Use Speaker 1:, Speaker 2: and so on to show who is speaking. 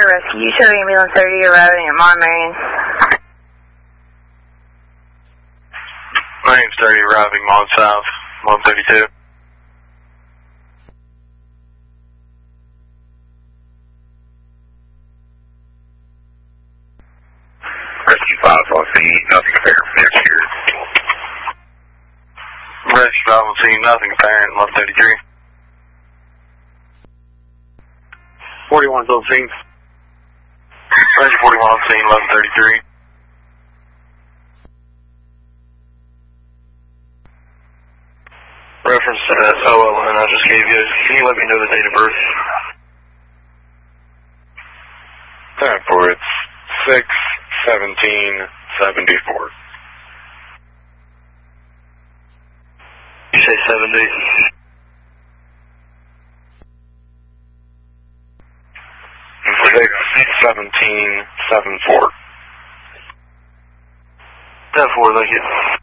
Speaker 1: rescue. You show ambulance 30 arriving at Mon Marion.
Speaker 2: Marion's 30 arriving Mon South, 132.
Speaker 3: Rescue 5 on scene, nothing apparent from here.
Speaker 2: Rescue 5 on scene, nothing apparent, 133.
Speaker 4: 41's on scene.
Speaker 2: Rescue 41 on scene, 1133.
Speaker 3: Reference to that OLN I just gave you, can you let me know the date of birth?
Speaker 2: Time for it's 6/17/74.
Speaker 3: You say 70?
Speaker 2: 6/17/74.
Speaker 3: 10-4, thank you.